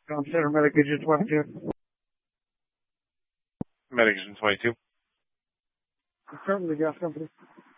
Center Medic Agent 22. Medic Agent 22. Confirm the gas company.